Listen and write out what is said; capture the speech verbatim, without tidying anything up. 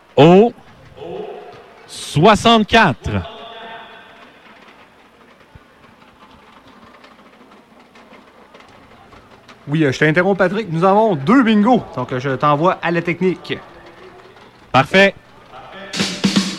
au soixante-quatre. Oui, je t'interromps, Patrick. Nous avons deux bingos. Donc, je t'envoie à la technique. Parfait.